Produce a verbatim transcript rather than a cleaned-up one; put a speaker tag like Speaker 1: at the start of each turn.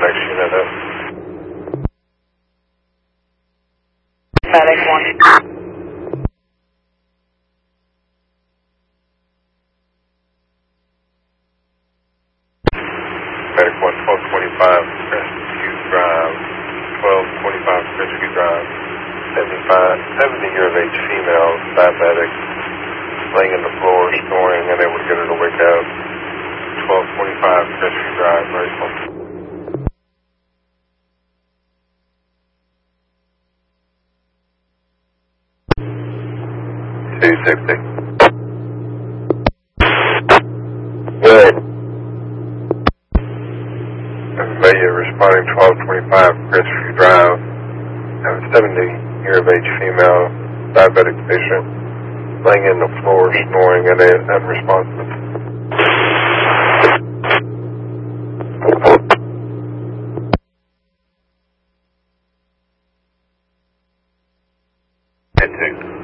Speaker 1: next unit up.
Speaker 2: Medic one.
Speaker 1: Medic one, twelve twenty-five Crestview Drive, twelve twenty-five Crestview Drive, seventy-five, seventy year of age female, diabetic, laying on the floor, snoring, unable to get her to wake up. twelve twenty-five Crestview Drive, very close. two sixty. Good. Everybody responding twelve twenty-five Crestview Drive. Have a seventy year of age female, diabetic patient, laying in the floor, snoring, and unresponsive. Hit two.